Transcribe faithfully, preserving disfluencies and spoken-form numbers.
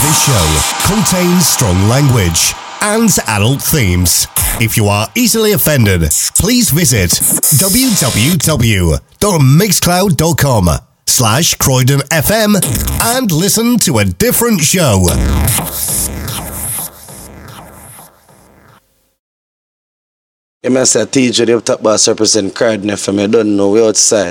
This show contains strong language and adult themes. If you are easily offended, please visit www.mixcloud.com slash Croydon FM and listen to a different show. You must say T J, the top boss represent Croydon F M. I don't know, we outside.